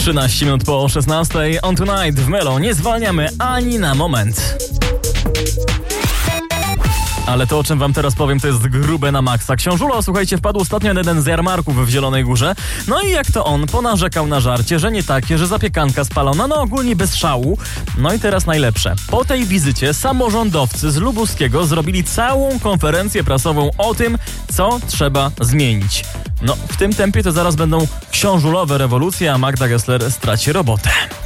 13 minut po 16. On Tonight w Melo nie zwalniamy ani na moment. Ale to, o czym wam teraz powiem, to jest grube na maksa. Książulo, słuchajcie, wpadł ostatnio na jeden z jarmarków w Zielonej Górze. No i jak to on ponarzekał na żarcie, że nie takie, że zapiekanka spalona, no ogólnie bez szału. No i teraz najlepsze. Po tej wizycie samorządowcy z Lubuskiego zrobili całą konferencję prasową o tym, co trzeba zmienić. No, w tym tempie to zaraz będą książulowe rewolucje, a Magda Gessler straci robotę.